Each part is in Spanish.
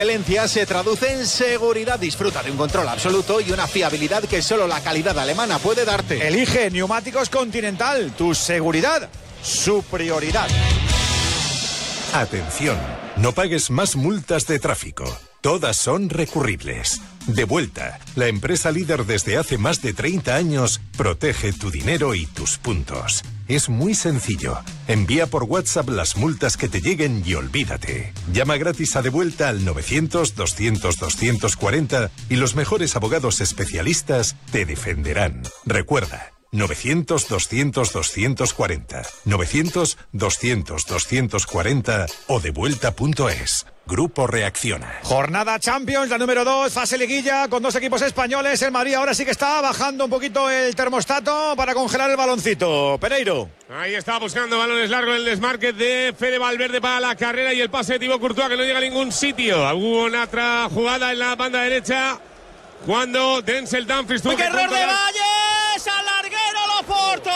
Excelencia se traduce en seguridad. Disfruta de un control absoluto y una fiabilidad que solo la calidad alemana puede darte. Elige Neumáticos Continental. Tu seguridad, su prioridad. Atención, no pagues más multas de tráfico. Todas son recurribles. Devuelta, la empresa líder desde hace más de 30 años, protege tu dinero y tus puntos. Es muy sencillo. Envía por WhatsApp las multas que te lleguen y olvídate. Llama gratis a Devuelta al 900-200-240 y los mejores abogados especialistas te defenderán. Recuerda, 900-200-240, 900-200-240 o devuelta.es. Grupo Reacciona. Jornada Champions, la número 2, fase liguilla, con dos equipos españoles. El Madrid ahora sí que está bajando un poquito el termostato para congelar el baloncito. Pereiro. Ahí está buscando balones largos el desmarque de Fede Valverde para la carrera y el pase de Thibaut Courtois que no llega a ningún sitio. Hubo una otra jugada en la banda derecha cuando Denzel Dumfries tuvo ¡qué error de Valles! ¡Al larguero Loporto!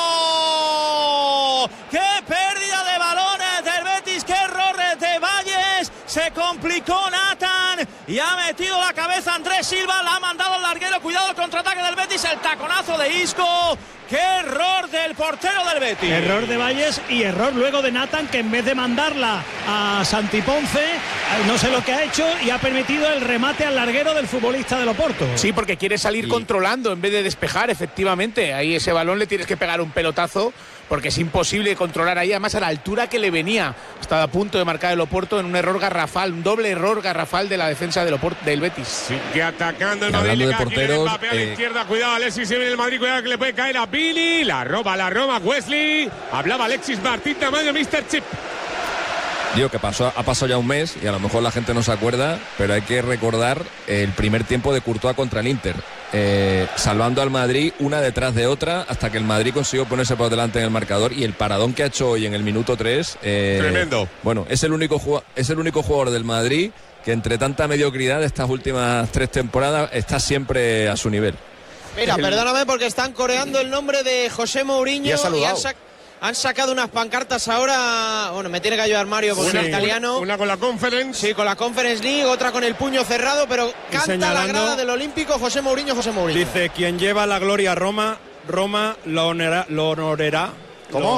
¡Qué pérdida de balones del Betis! ¡Qué error de Valles! Se complicó Nathan y ha metido la cabeza Andrés Silva, la ha mandado al larguero. Cuidado el contraataque del Betis, el taconazo de Isco. ¡Qué error del portero del Betis! Error de Valles y error luego de Nathan, que en vez de mandarla a Santi Ponce, no sé lo que ha hecho y ha permitido el remate al larguero del futbolista del Oporto. Sí, porque quiere salir controlando en vez de despejar, efectivamente. Ahí ese balón le tienes que pegar un pelotazo porque es imposible controlar ahí, además a la altura que le venía. Estaba a punto de marcar el Oporto en un error garrafal, un doble error garrafal de la defensa del Betis. Sigue atacando el Madrid. Hablando de porteros, a la izquierda, cuidado Alexis, se viene el Madrid, cuidado que le puede caer a Billy. La Roma Wesley. Hablaba Alexis Martín Tamayo, Mr. Chip. Digo que ha pasado ya un mes y a lo mejor la gente no se acuerda, pero hay que recordar el primer tiempo de Courtois contra el Inter, salvando al Madrid una detrás de otra hasta que el Madrid consiguió ponerse por delante en el marcador, y el paradón que ha hecho hoy en el minuto 3 tremendo. Bueno, es el único jugador del Madrid que entre tanta mediocridad de estas últimas 3 temporadas está siempre a su nivel. Mira, perdóname porque están coreando el nombre de José Mourinho y han sacado unas pancartas ahora. Bueno, me tiene que ayudar Mario porque es italiano. Una con la Conference. Sí, con la Conference League, otra con el puño cerrado, pero canta la grada del Olímpico José Mourinho. Dice, quien lleva la gloria a Roma, Roma lo honorará. ¿Cómo?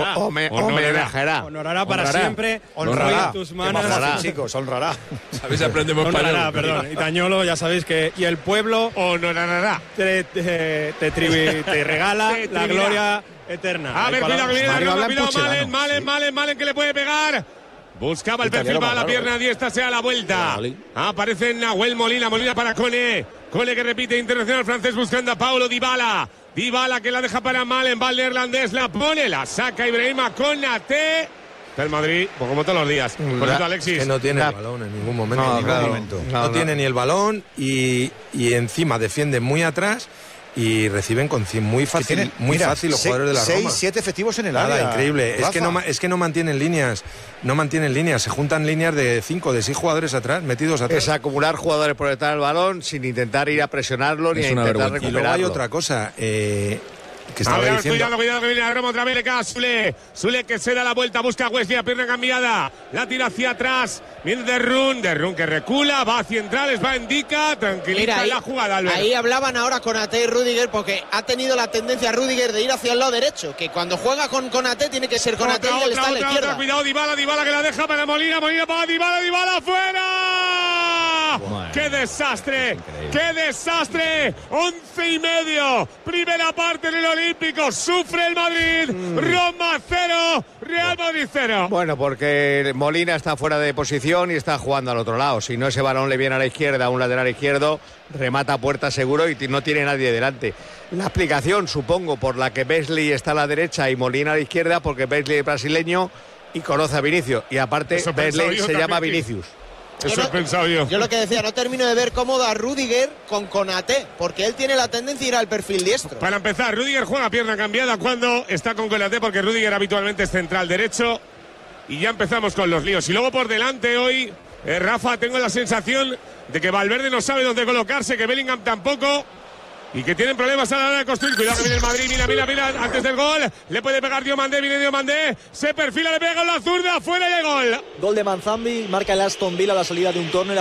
Honorará para siempre. Honrará. Tus manos. Honrará, chicos, honrará. ¿Sabéis? Aprendemos español. Perdón. Itañolo, ya sabéis que. Y el pueblo honorará. Te regala la gloria eterna. A ver, cuidado que viene la Roma, cuidado, Malen que le puede pegar. Buscaba el perfil para la pierna diestra, sea la vuelta. Aparece Nahuel Molina para Cone que repite, internacional francés buscando a Paulo Dybala que la deja para Malen, va el neerlandés, la pone, la saca Ibrahima Konate. Está el Madrid, pues como todos los días. Por eso Alexis. Que no tiene el balón en ningún momento. No tiene ni el balón y encima defiende muy atrás y reciben muy fácil los jugadores de la Roma. 6-7 efectivos en el área. área. Increíble. Es que no mantienen líneas. Se juntan líneas de 5, de 6 jugadores atrás, metidos atrás. Es acumular jugadores por detrás del balón sin intentar ir a presionarlo ni a intentar recuperarlo. Y luego hay otra cosa. Que estaba diciendo. Cuidado que viene la Roma otra vez, le cae a Sule que se da la vuelta, busca a Wesley, a pierna cambiada, la tira hacia atrás, viene de Run que recula, va a centrales, va indica, tranquiliza ahí, la jugada, Albert. Ahí hablaban ahora con Ate y Rüdiger, porque ha tenido la tendencia Rüdiger de ir hacia el lado derecho, que cuando juega con Ate tiene que ser con Ate y él está a la izquierda. Cuidado, Dybala que la deja para Molina para Dybala fuera. Bueno, ¡qué desastre! ¡Qué desastre! 11:30, primera parte en el Olímpico, sufre el Madrid, Roma 0, Real Madrid 0. Bueno, porque Molina está fuera de posición y está jugando al otro lado. Si no, ese balón le viene a la izquierda, a un lateral izquierdo, remata a puerta seguro y no tiene nadie delante. La explicación, supongo, por la que Wesley está a la derecha y Molina a la izquierda, porque Wesley es brasileño y conoce a Vinicius. Y aparte, Wesley se llama Vinicius. Eso he pensado yo. Yo lo que decía, no termino de ver cómo da Rüdiger con Konate, porque él tiene la tendencia a ir al perfil diestro. Para empezar, Rüdiger juega pierna cambiada cuando está con Konate, porque Rüdiger habitualmente es central derecho. Y ya empezamos con los líos. Y luego por delante hoy, Rafa, tengo la sensación de que Valverde no sabe dónde colocarse, que Bellingham tampoco. Y que tienen problemas a la hora de construir. Cuidado que viene el Madrid, mira, antes del gol. Le puede pegar Diomandé, viene Diomandé. Se perfila, le pega la zurda, fuera y el gol. Gol de Manzambi, marca el Aston Villa a la salida de un córner.